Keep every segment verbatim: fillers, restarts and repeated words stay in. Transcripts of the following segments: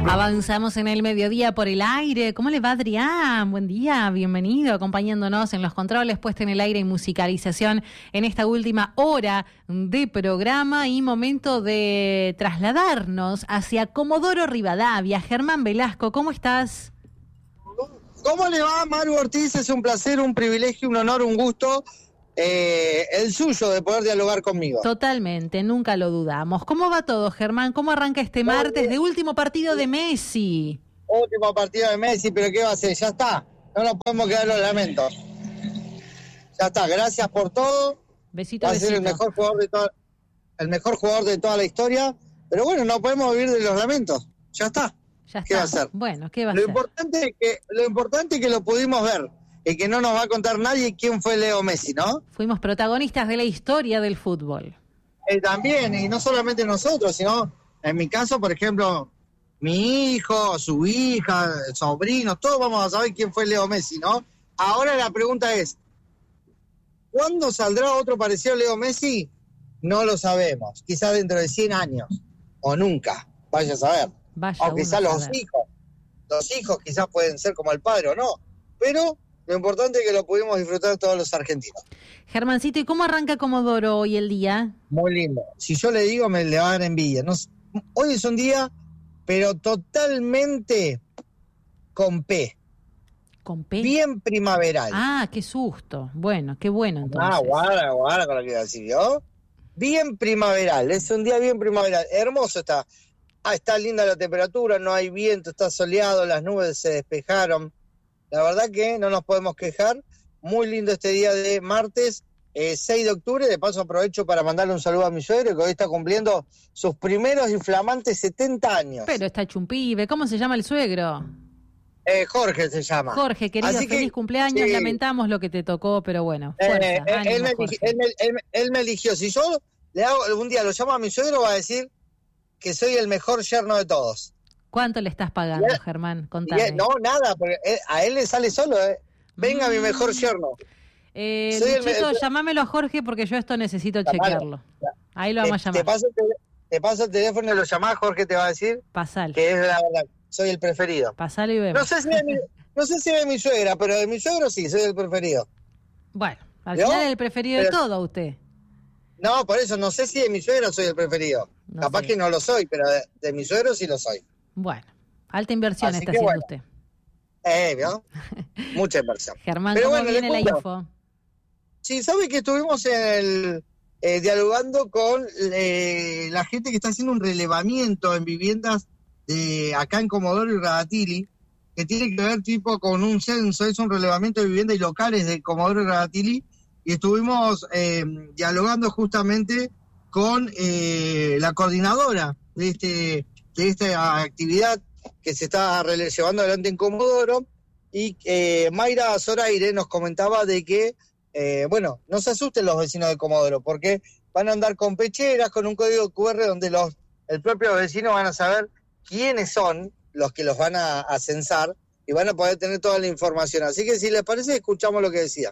Avanzamos en el mediodía por el aire. ¿Cómo le va, Adrián? Buen día, bienvenido, acompañándonos en los controles, puesta en el aire y musicalización en esta última hora de programa y momento de trasladarnos hacia Comodoro Rivadavia. Germán Velasco, ¿cómo estás? ¿Cómo le va, Maru Ortiz? Es un placer, un privilegio, un honor, un gusto, eh, el suyo de poder dialogar conmigo. Totalmente, nunca lo dudamos. ¿Cómo va todo, Germán? ¿Cómo arranca este martes de último partido de Messi? Último partido de Messi, pero ¿qué va a hacer? Ya está, no nos podemos quedar los lamentos. Ya está, gracias por todo. Besito, va a besito. ser el mejor jugador de toda, el mejor jugador de toda la historia, pero bueno, no podemos vivir de los lamentos. Ya está. Ya está. ¿Qué va a hacer? Bueno, ¿qué va a lo hacer? Importante es que, lo importante es que lo pudimos ver y que no nos va a contar nadie quién fue Leo Messi, ¿no? Fuimos protagonistas de la historia del fútbol. Eh, también, y no solamente nosotros, sino en mi caso, por ejemplo, mi hijo, su hija, sobrinos, todos vamos a saber quién fue Leo Messi, ¿no? Ahora la pregunta es, ¿cuándo saldrá otro parecido a Leo Messi? No lo sabemos, quizás dentro de cien años, o nunca, vaya a saber. Vaya o quizás los saber. hijos, los hijos quizás pueden ser como el padre o no, pero lo importante es que lo pudimos disfrutar todos los argentinos. Germancito, ¿y cómo arranca Comodoro hoy el día? Muy lindo. Si yo le digo, me le va a dar envidia. No, hoy es un día, pero totalmente con P. ¿Con P? Bien primaveral. Ah, qué susto. Bueno, qué bueno entonces. Ah, guarda, guarda con lo que iba a decir yo. Bien primaveral, es un día bien primaveral. Hermoso está. Ah, está linda la temperatura, no hay viento, está soleado, las nubes se despejaron. La verdad que no nos podemos quejar. Muy lindo este día de martes, eh, seis de octubre. De paso aprovecho para mandarle un saludo a mi suegro, que hoy está cumpliendo sus primeros inflamantes setenta años. Pero está hecho un pibe. ¿Cómo se llama el suegro? Eh, Jorge se llama. Jorge, querido, Así feliz que, cumpleaños. sí. Lamentamos lo que te tocó, pero bueno, fuerza, Eh, eh, ánimo, él, me Jorge. eligi- él, me, él me- él me eligió. Si yo le hago algún día, lo llamo a mi suegro, va a decir que soy el mejor yerno de todos. ¿Cuánto le estás pagando, Yeah. Germán? Y Contame. él- no, nada, porque él- a él le sale solo. Eh. Venga, Mm. mi mejor yerno. Eh, Soy el- Luchito, el- llamámelo a Jorge porque yo esto necesito Llamalo. chequearlo. Ahí lo vamos Te, a te llamar. paso el tele- te paso el teléfono y lo llamás, Jorge te va a decir Pasal. que es la verdad. Soy el preferido. Pasalo y vemos. No sé si de mi, no sé si de mi suegra, pero de mi suegro sí, soy el preferido. Bueno, al ¿Yo? final es el preferido de Pero- todo usted. No, por eso, no sé si de mi suegro soy el preferido. No Capaz sé. que no lo soy, pero de, de mi suegro sí lo soy. Bueno, alta inversión Así está que haciendo bueno. usted. Eh, ¿vio? Mucha inversión. Germán, Pero ¿cómo bueno, le viene la cuento. info? Sí, ¿sabe que estuvimos en el, eh, dialogando con eh, la gente que está haciendo un relevamiento en viviendas de acá en Comodoro y Radatili, que tiene que ver tipo con un censo, es un relevamiento de viviendas y locales de Comodoro y Radatili, y estuvimos eh, dialogando justamente con eh, la coordinadora de este de esta actividad que se está rele- llevando adelante en Comodoro, y eh, Mayra Zoraire nos comentaba de que Eh, bueno, no se asusten los vecinos de Comodoro, porque van a andar con pecheras, con un código cu erre donde los el propio vecino van a saber quiénes son los que los van a, a censar y van a poder tener toda la información. Así que si les parece, escuchamos lo que decía.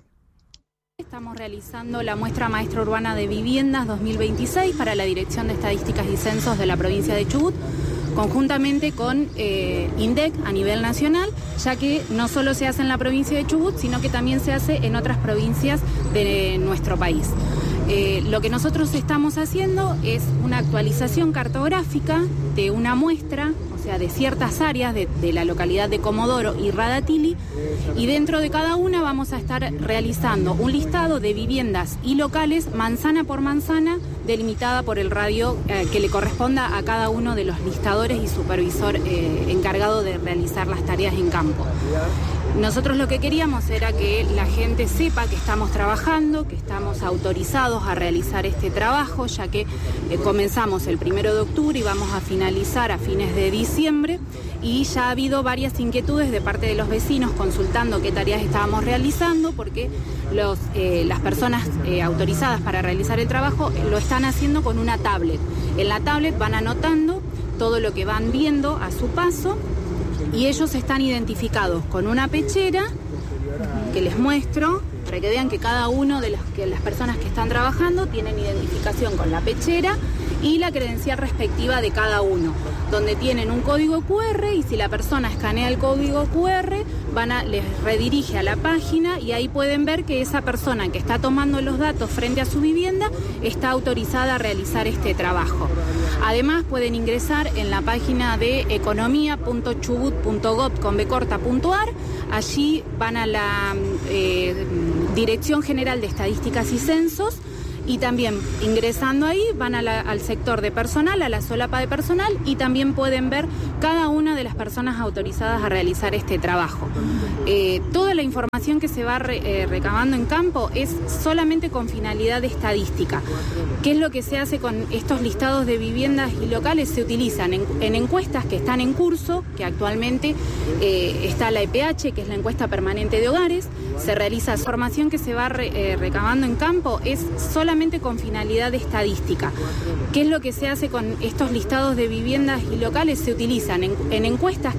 Estamos realizando la muestra maestra urbana de viviendas dos mil veintiséis para la Dirección de Estadísticas y Censos de la provincia de Chubut, conjuntamente con eh, INDEC a nivel nacional, ya que no solo se hace en la provincia de Chubut, sino que también se hace en otras provincias de nuestro país. Eh, lo que nosotros estamos haciendo es una actualización cartográfica de una muestra, o sea, de ciertas áreas de, de la localidad de Comodoro y Radatili, y dentro de cada una vamos a estar realizando un listado de viviendas y locales manzana por manzana, delimitada por el radio eh, que le corresponda a cada uno de los listadores y supervisor eh, encargado de realizar las tareas en campo. Nosotros lo que queríamos era que la gente sepa que estamos trabajando, que estamos autorizados a realizar este trabajo, ya que eh, comenzamos el primero de octubre y vamos a finalizar a fines de diciembre, y ya ha habido varias inquietudes de parte de los vecinos consultando qué tareas estábamos realizando, porque los, eh, las personas eh, autorizadas para realizar el trabajo eh, lo están haciendo con una tablet. En la tablet van anotando todo lo que van viendo a su paso, y ellos están identificados con una pechera que les muestro para que vean que cada uno de las, que las personas que están trabajando tienen identificación con la pechera y la credencial respectiva de cada uno, donde tienen un código cu erre y si la persona escanea el código cu erre, van a, les redirige a la página y ahí pueden ver que esa persona que está tomando los datos frente a su vivienda está autorizada a realizar este trabajo. Además, pueden ingresar en la página de economía punto chubut punto gov con be corta punto ar. Allí van a la eh, Dirección General de Estadísticas y Censos y también ingresando ahí van a la, al sector de personal, a la solapa de personal y también pueden ver cada una de las personas autorizadas a realizar este trabajo. Eh, toda la información que se va re, eh, recabando en campo es solamente con finalidad de estadística. ¿Qué es lo que se hace con estos listados de viviendas y locales? Se utilizan en, en encuestas que están en curso, que actualmente eh, está la E P H, que es la encuesta permanente de hogares. Se realiza la información que se va re, eh, recabando en campo es solamente con finalidad de estadística. ¿Qué es lo que se hace con estos listados de viviendas y locales? Se utilizan en, en encuestas